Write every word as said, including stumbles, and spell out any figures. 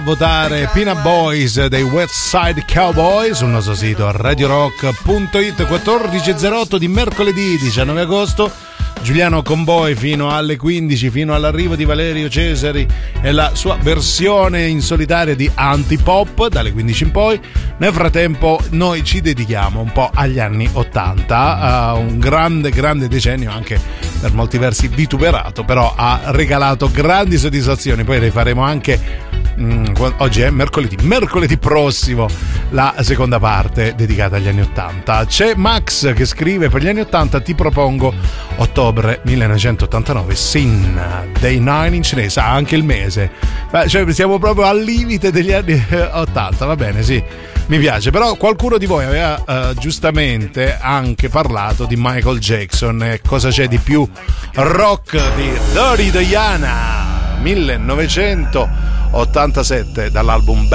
Votare Peanut Boys dei West Side Cowboys sul nostro sito radio rock punto it. Quattordici e zero otto di mercoledì diciannove agosto. Giuliano con voi fino alle quindici, fino all'arrivo di Valerio Cesari e la sua versione in solitaria di Antipop dalle quindici in poi. Nel frattempo noi ci dedichiamo un po' agli anni ottanta, uh, un grande grande decennio, anche per molti versi vituperato, però ha regalato grandi soddisfazioni. Poi le faremo anche Mm, oggi è mercoledì, mercoledì prossimo la seconda parte dedicata agli anni ottanta. C'è Max che scrive: per gli anni ottanta ti propongo ottobre millenovecentottantanove, Sin dei Nine Inch Nails. Ah, anche il mese, beh, cioè siamo proprio al limite degli anni ottanta. Va bene, sì, mi piace. Però qualcuno di voi aveva uh, giustamente anche parlato di Michael Jackson. E cosa c'è di più rock di Dirty Diana millenovecentottantasette dall'album